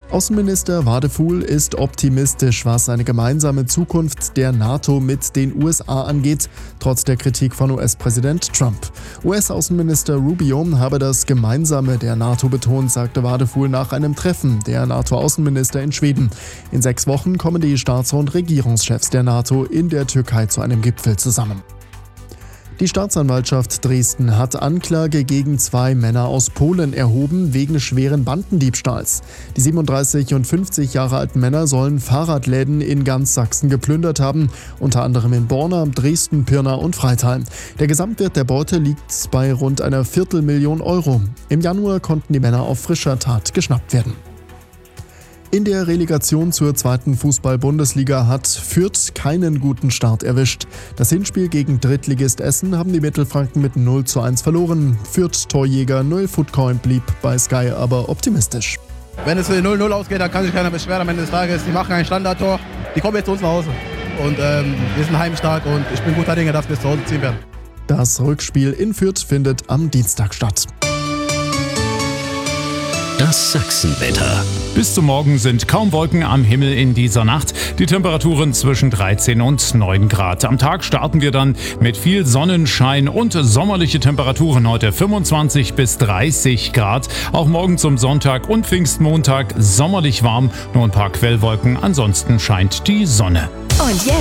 Außenminister Wadefuhl ist optimistisch, was eine gemeinsame Zukunft der NATO mit den USA angeht, trotz der Kritik von US-Präsident Trump. US-Außenminister Rubio habe das Gemeinsame der NATO betont, sagte Wadefuhl nach einem Treffen der NATO-Außenminister in Schweden. In 6 Wochen kommen die Staats- und Regierungschefs der NATO in der Türkei zu einem Gipfel zusammen. Die Staatsanwaltschaft Dresden hat Anklage gegen 2 Männer aus Polen erhoben wegen schweren Bandendiebstahls. Die 37 und 50 Jahre alten Männer sollen Fahrradläden in ganz Sachsen geplündert haben, unter anderem in Borna, Dresden, Pirna und Freital. Der Gesamtwert der Beute liegt bei rund einer Viertelmillion Euro. Im Januar konnten die Männer auf frischer Tat geschnappt werden. In der Relegation zur 2. Fußball-Bundesliga hat Fürth keinen guten Start erwischt. Das Hinspiel gegen Drittligist Essen haben die Mittelfranken mit 0:1 verloren. Fürth-Torjäger Noel Footcoin blieb bei Sky aber optimistisch. Wenn es 0:0 ausgeht, dann kann sich keiner beschweren am Ende des Tages. Die machen ein Standardtor, die kommen jetzt zu uns nach Hause. Und wir sind heimstark und ich bin guter Dinge, dass wir es zu Hause ziehen werden. Das Rückspiel in Fürth findet am Dienstag statt. Das Sachsenwetter. Bis zum Morgen sind kaum Wolken am Himmel in dieser Nacht. Die Temperaturen zwischen 13 und 9 Grad. Am Tag starten wir dann mit viel Sonnenschein und sommerliche Temperaturen. Heute 25 bis 30 Grad. Auch morgen zum Sonntag und Pfingstmontag sommerlich warm. Nur ein paar Quellwolken. Ansonsten scheint die Sonne. Und jetzt